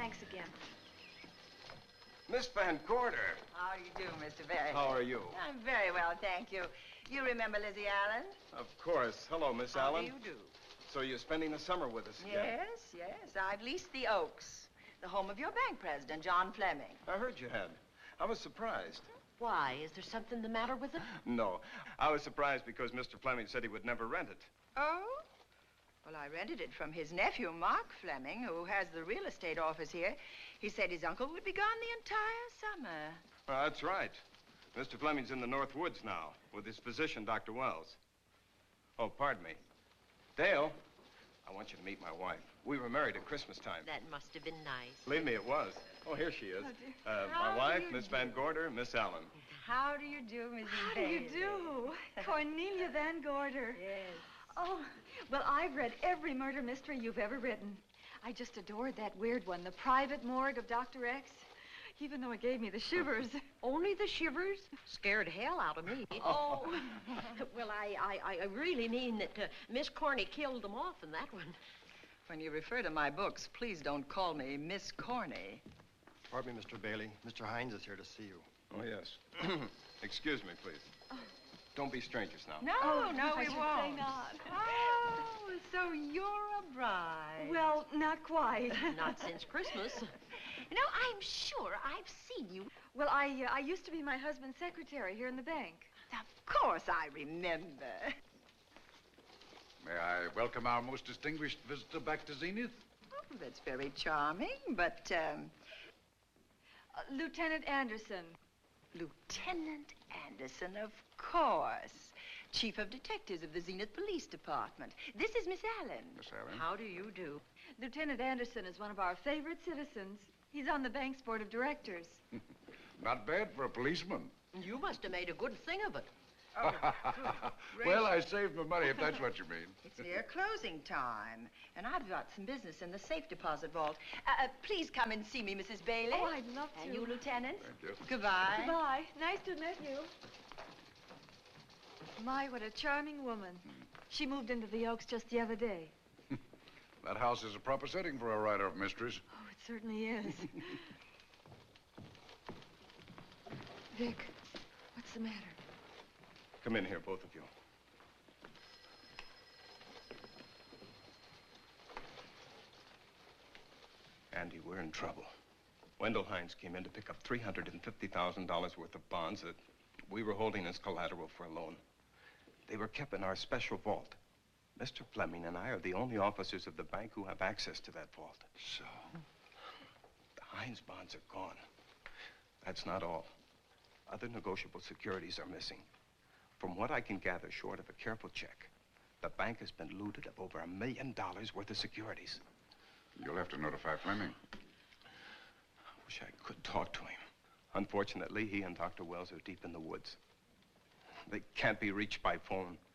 Thanks again. Miss Van Gorder. How do you do, Mr. Barry? How are you? I'm very well, thank you. You remember Lizzie Allen? Of course. Hello, Miss Allen. How do you do? So you're spending the summer with us again? Yes. I've leased the Oaks, the home of your bank president, John Fleming. I heard you had. I was surprised. Why? Is there something the matter with it? No. I was surprised because Mr. Fleming said he would never rent it. Oh? Well, I rented it from his nephew, Mark Fleming, who has the real estate office here. He said his uncle would be gone the entire summer. Well, that's right. Mr. Fleming's in the North Woods now with his physician, Dr. Wells. Oh, pardon me. Dale, I want you to meet my wife. We were married at Christmas time. That must have been nice. Believe me, it was. Oh, here she is. My wife, Miss Van Gorder, Miss Allen. How do you do, Mrs. How do you do? Cornelia Van Gorder. Yes. Oh, well, I've read every murder mystery you've ever written. I just adored that weird one, The Private Morgue of Dr. X, even though it gave me the shivers. Only the shivers? Scared hell out of me. Oh. Well, I really mean that Miss Corney killed them off in that one. When you refer to my books, please don't call me Miss Corney. Pardon me, Mr. Bailey. Mr. Hines is here to see you. Oh, yes. Excuse me, please. Don't be strangers now. No, I we should won't. say not. Oh, so you're a bride. Well, not quite. Not since Christmas. You know, I'm sure I've seen you. Well, I used to be my husband's secretary here in the bank. Of course I remember. May I welcome our most distinguished visitor back to Zenith? Oh, that's very charming, but, Lieutenant Anderson. Lieutenant Anderson, of course. Chief of Detectives of the Zenith Police Department. This is Miss Allen. Miss Allen. How do you do? Lieutenant Anderson is one of our favorite citizens. He's on the bank's board of directors. Not bad for a policeman. You must have made a good thing of it. Well, I saved my money, if that's what you mean. It's near closing time, and I've got some business in the safe deposit vault. Please come and see me, Mrs. Bailey. Oh, I'd love to. And you, Lieutenant. Thank you. Goodbye. Goodbye. Nice to meet you. My, what a charming woman. She moved into the Oaks just the other day. That house is a proper setting for a writer of mysteries. Oh, it certainly is. Vic, what's the matter? Come in here, both of you. Andy, we're in trouble. Wendell Hines came in to pick up $350,000 worth of bonds that we were holding as collateral for a loan. They were kept in our special vault. Mr. Fleming and I are the only officers of the bank who have access to that vault. So? The Hines bonds are gone. That's not all. Other negotiable securities are missing. From what I can gather, short of a careful check, the bank has been looted of over $1 million worth of securities. You'll have to notify Fleming. I wish I could talk to him. Unfortunately, he and Dr. Wells are deep in the woods. They can't be reached by phone.